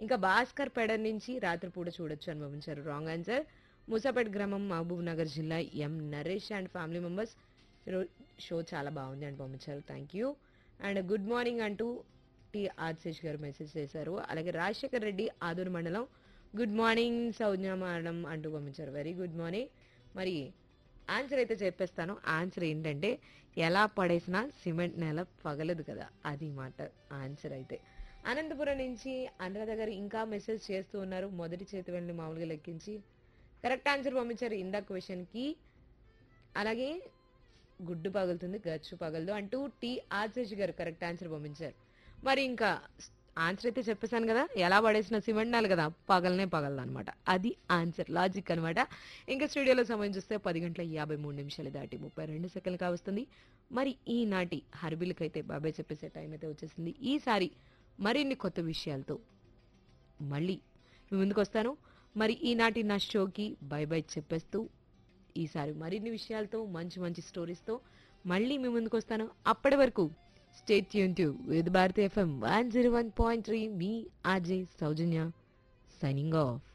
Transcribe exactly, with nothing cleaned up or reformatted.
ఇంకా భాస్కర్ పెడ నుంచి రాత్రిపూట చూడొచ్చు అని పంపించారు. Wrong answer. మూసాపేట్ గ్రామం మహబూబ్ నగర్ జిల్లా ఎం Naresh and family members show చాలా బాగుంది అని పంపించారు. Thank you. And good morning అంటూ టి ఆశీష్ గారు మెసేజ్ చేశారు. అలాగే రాజశేఖర్ రెడ్డి ఆదూరు మండలం గుడ్ మార్నింగ్ సౌజ్ఞ మేడం అంటూ పంపించారు. Very good morning. మరి ఆన్సర్ అయితే చెప్పేస్తాను. ఆన్సర్ ఏంటంటే ఎలా పడేసినా సిమెంట్ నేల పగలదు కదా, అది మాట ఆన్సర్ అయితే. అనంతపురం నుంచి అనురాధ గారు ఇంకా మెసేజ్ చేస్తూ ఉన్నారు. మొదటి చేతి వెళ్ళి మామూలుగా లెక్కించి కరెక్ట్ ఆన్సర్ పంపించారు ఇందాక క్వశ్చన్ కి. అలాగే గుడ్డు పగులుతుంది గచ్చు పగలదు అంటూ టి ఆశీష్ గారు కరెక్ట్ ఆన్సర్ పంపించారు. మరి ఇంకా ఆన్సర్ అయితే చెప్పేశాను కదా, ఎలా పడేసిన సిమెంట్ నేల కదా పగలనే పగలదు అనమాట, అది ఆన్సర్ లాజిక్ అనమాట. ఇంకా స్టూడియోలో సమయం చూస్తే పది గంటల యాభై మూడు నిమిషాలు దాటి ముప్పై రెండు సెకండ్లు కావస్తుంది. మరి ఈనాటి హర్బిల్కైతే బాబాయ్ చెప్పేసే టైం అయితే వచ్చేసింది. ఈసారి మరిన్ని కొత్త విషయాలతో మళ్ళీ మీ ముందుకు వస్తాను. మరి ఈనాటి నా షోకి బై బై చెప్పేస్తూ ఈసారి మరిన్ని విషయాలతో మంచి మంచి స్టోరీస్తో మళ్ళీ మీ ముందుకు వస్తాను. అప్పటి వరకు stay tune to with Bharati FM one zero one point three. Me RJ Soujanya signing off.